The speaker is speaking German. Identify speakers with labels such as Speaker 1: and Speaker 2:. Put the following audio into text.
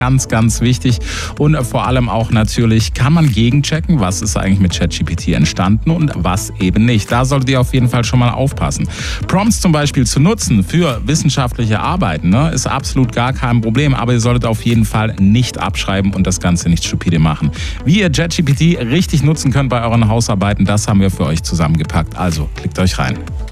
Speaker 1: Ganz, ganz wichtig. Und vor allem auch natürlich kann man gegenchecken, was ist eigentlich mit ChatGPT entstanden und was eben nicht. Da solltet ihr auf jeden Fall schon mal aufpassen. Prompts zum Beispiel zu nutzen für wissenschaftliche Arbeiten, ne, ist absolut gar kein Problem, aber ihr solltet auf jeden Fall nicht abschreiben und das Ganze nicht stupide machen. Wie ihr ChatGPT richtig nutzen könnt bei euren Hausarbeiten, das haben wir für euch zusammengepackt. Also klickt euch rein.